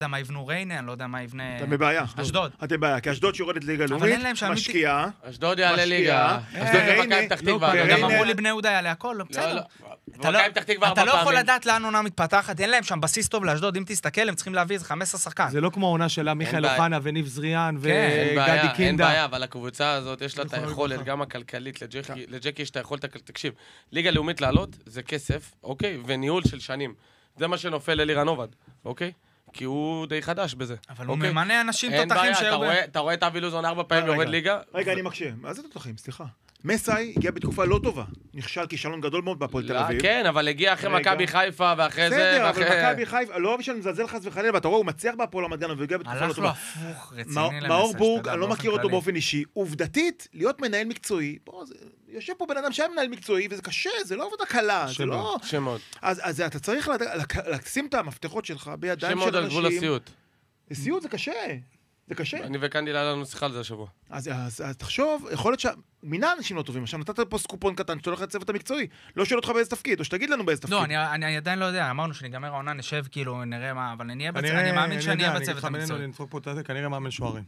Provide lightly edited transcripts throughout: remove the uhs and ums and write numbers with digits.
מה יבנו ריינה, אני לא יודע מה יבנה... אתם בבעיה. אשדוד. אתם בבעיה, כי אשדוד שיורדת ליגה לאומית, משקיעה. אשדוד יעלה ליגה. אשדוד ומכבי פתח תקווה. גם אמרו לי בני יהודה יעלה הכל, בסדר. אתה לא יכול לדעת לאן עונה מתפתחת, אין להם שם בסיס טוב לאשדוד, אם תסתכל, הם צריכים להביא איזה 15 שחקן. זה לא כמו העונה שלה מיכאל אוחנה וניב זריאן וגדי קינדה. אין בעיה, אבל הקבוצה הזאת יש לה את היכולת, גם הכלכלית, לג'קי יש את היכולת, תקשיב, ליגה לאומית לעלות זה כסף, אוקיי? וניהול של שנים. זה מה שנופל אלירן עובד, אוקיי? כי הוא די חדש בזה. אבל הוא ממנה אנשים תותחים אתה רואה את אבי לוזון 4 פעמים יורד ליגה? רגע, אני מקשיב. מה זה תותחים? סליחה. מסאי הגיע בתקופה לא טובה. נכשל כישלון גדול מאוד בהפועל תל אביב. כן, אבל הגיע אחרי מכבי חיפה ואחרי זה... בסדר, אבל מכבי חיפה, לא בשביל מזלזל חס וחלילה, ואתה רואה, הוא מצליח בהפועל רמת גן והגיע בתקופה לא טובה. הלך לו הפוך, רציני למסע. מאור בורג, אני לא מכיר אותו באופן אישי. עובדתית, להיות מנהל מקצועי, יושב פה בן אדם שהיה מנהל מקצועי, וזה קשה, זה לא עבודה קלה, זה לא... שמות. אז אתה צריך לשים את המפתחות שלך בידיים של שמות על גבול הסיוט. סיוט זה קשה. זה קשה. אני וקנדי היה לנו שיחה על זה השבוע. אז תחשוב, יכול להיות מינה אנשים לא טובים. עכשיו נתת פה סקופון קטן שאתה הולך לצוות המקצועי. לא שואל אותך באיזה תפקיד, או שתגיד לנו באיזה תפקיד. לא, אני עדיין לא יודע. אמרנו שניגמר העונה, נשב כאילו, נראה מה, אבל אני מאמין שאני אהיה בצוות המקצועי. אני נדפוק פה את זה, כנראה מאמן שוערים.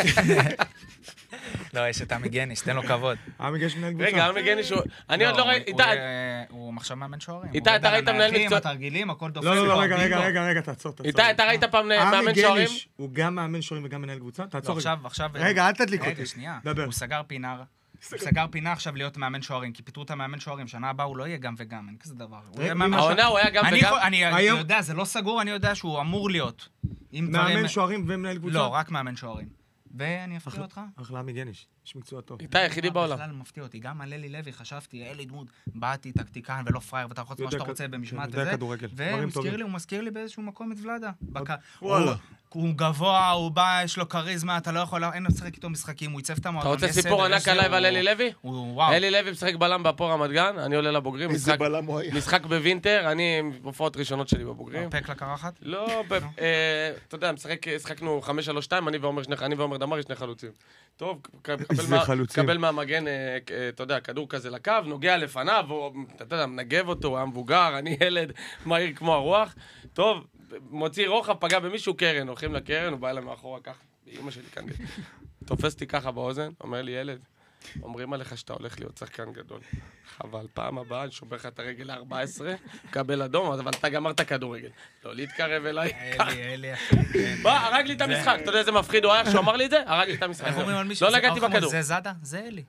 לא, יש את עמי גניש, תן לו כבוד. עמי גניש מנהל קבוצה. רגע, עמי גניש, אני עוד לא ראיתי... הוא עכשיו מאמן שוערים. איתי, אתה ראית מנהל מקצועי? התרגילים, הכל דופק. לא, רגע, תעצור. איתי, אתה ראית פעם מאמן שוערים? הוא גם מאמן שוערים וגם מנהל קבוצה? תעצור עכשיו... רגע, אל תדליק אותי. רגע, שנייה. הוא סגר פינה עכשיו להיות מאמן שוערים, כי פיתרו את המאמן שוערים, שנה הבאה הוא לא יהיה גם וגם, אין כזה דבר. העונה הוא היה גם וגם? אני יודע, זה לא סגור, אני יודע שהוא אמור להיות. מאמן שוערים ומנהל קבוצה? לא, רק מאמן שוערים. ואני אפתיע אותך? אחלה עמי גניש, יש מקצוע טוב. איתי, יחידי בעולם. בכלל מפתיע אותי, גם על אלי לוי חשבתי, אלי דמות, באתי טקטיקן ולא פרייר, ואתה יכול לעשות מה שאתה רוצה במשמעת וזה. והוא מזכיר לי באיזשהו מקום את ולדה. הוא גבוה, הוא בא, יש לו קריזמה, אתה לא יכול, אין לשחק איתו משחקים, הוא ייצב את המועדון. אתה רוצה סיפור ענק עליי ועל אלי לוי? אלי לוי משחק בלם בהפועל רמת גן, אני עולה לבוגרים, משחק בווינטר, אני בהופעות ראשונות שלי בבוגרים. פק לקרחת? לא, אתה יודע, משחקנו 5-3-2, אני ועומר דמרי, שני חלוצים. טוב, קבל מהמגן, אתה יודע, כדור כזה לקו, נוגע לפניו, אתה יודע, מנגב אותו, הוא היה מבוגר, אני ילד מהיר כמו הרוח. טוב, מוציא רוחב, פגע במישהו קרן, הולכים לקרן, הוא בא אליי מאחורה ככה, באמא שלי כאן, תופס אותי ככה באוזן, אומר לי, ילד, אומרים עליך שאתה הולך להיות שחקן גדול. אבל פעם הבאה, אני שובר לך את הרגל ל-14, קבל אדום, אבל אתה גמרת כדורגל. לא להתקרב אליי. אלי, בוא, הרג לי את המשחק. אתה יודע איזה מפחיד הוא היה שהוא אמר לי את זה? הרג לי את המשחק. לא לגעתי בכדור. זה זאדה? זה אלי.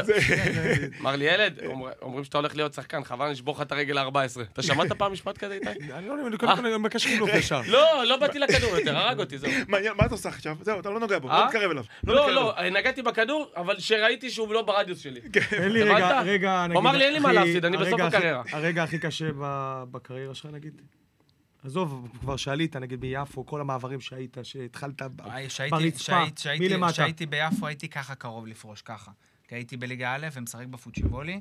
אמר לי, ילד, אומרים שאתה הולך להיות שחקן, חבל נשבור לך את הרגל ל-14. אתה שמעת פעם משפט כזה איתי? אני לא מבקש חילוף ישר. לא באתי לכדור יותר, הרג אותי, זהו. מה אתה עושה עכשיו? זהו, אתה לא נוגע בו, לא מתקרב אליו. לא, נגעתי בכדור, אבל שראיתי שהוא לא ברדיוס שלי. רגע, הוא אמר לי, אין לי מה להפסיד, אני בסוף הקריירה. הרגע הכי קשה בקריירה שלך, נגיד? עזוב, כבר שעלית, נגיד ביפו, כל המעברים שהתחלת ברצפה, מלמטה. כשהייתי ביפו, הייתי ככה קרוב לפרוש, ככה. כי הייתי בליגה א' ומשחק בפוצ'יבולי,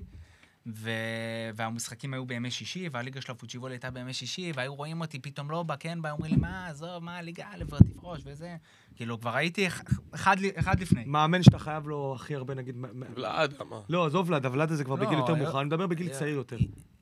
והמשחקים היו בימי שישי, והליגה של הפוצ'יבולי הייתה בימי שישי, והיו רואים אותי פתאום לא בא, כן בא, אומרים לי, מה, עזוב, מה, ליגה א' ותפרוש וזה. כאילו, כבר הייתי אחד לפני. מאמן שאתה חייב לו הכי הרבה, נגיד... ולד, מה? לא, עזוב ולד, ולד זה כבר בגיל יותר מאוחר, אני מדבר בגיל צעיר יותר.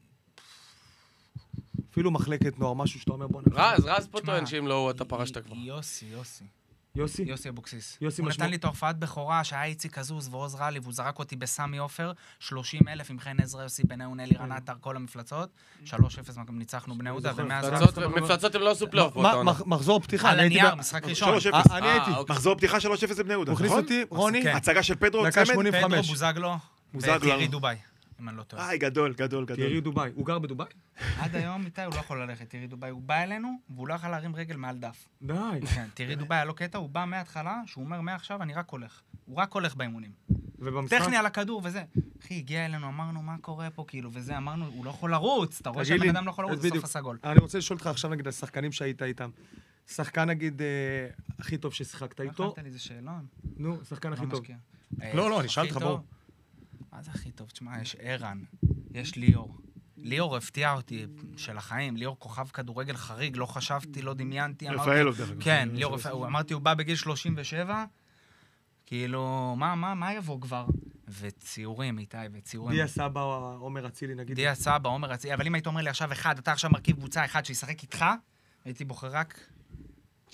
אפילו מחלקת נוער, משהו שאתה אומר, בוא נקרא. רז פה טוען שאם לא, אתה פרשת כבר. יוסי אבוקסיס. הוא נתן לי את ההופעת בכורה, שהיה איציק עזוז ועוז רלי, והוא זרק אותי בסמי עופר, 30,000 עם חן עזרא, יוסי בניון, אלירן עטר, כל המפלצות, 3-0 ניצחנו בני יהודה, מפלצות הם לא עשו פלייאוף. מחזור פתיחה. על הנייר, משחק ראשון. 3-0. אני הייתי. מחזור פתיחה 3-0 לבני יהודה, הוא הכניס אותי, רוני. הצגה של פדרו, דקה צמד. 85. פדרו, בוזגלו, וטירי דובאי, אם אני לא טועה. גדול. טירי דובאי. הוא גר בדובאי? עד היום איתי הוא לא יכול ללכת, טירי דובאי. הוא בא אלינו, והוא לא יכול להרים רגל מעל דף. די. כן, טירי דובאי היה לו קטע, הוא בא מההתחלה, שהוא אומר מעכשיו אני רק הולך. הוא רק הולך באימונים. טכני על הכדור וזה. אחי, הגיע אלינו, אמרנו מה קורה פה, כאילו, וזה, אמרנו, הוא לא יכול לרוץ, אתה רואה שהבן אדם לא יכול לרוץ, בסוף הסגול. אני רוצה לשאול אותך עכשיו נגיד, השחקנים שהיית איתם. שחקן נגיד הכי טוב ששיחקת איתו. הכנת לי איזה שאלון. נו, שחקן הכי טוב. לא, אני שאלת לך, בוא. מה זה הכי טוב? תשמע, יש ערן, יש ליאור. ליאור הפתיע אותי של החיים, ליאור כוכב כדורגל חריג, לא חשבתי, לא דמיינתי. רפאלוב דרך אגב. כן, ליאור, אמרתי, הוא בא בגיל 37, כאילו, מה יבוא כבר? וציורים, איתי, וציורים. דיה סבא או עומר אצילי, נגיד. דיה סבא, עומר אצילי, אבל אם היית אומר לי עכשיו אחד, אתה עכשיו מרכיב קבוצה אחד שישחק איתך, הייתי בוחר רק